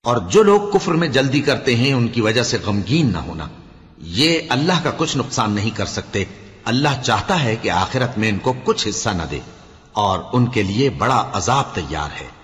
और जो लोग कुफ्र में जल्दी करते हैं उनकी वजह से गमगीन न होना, ये अल्लाह का कुछ नुकसान नहीं कर सकते। अल्लाह चाहता है कि आखिरत में इनको कुछ हिस्सा न दे और उनके लिए बड़ा अजाब तैयार है।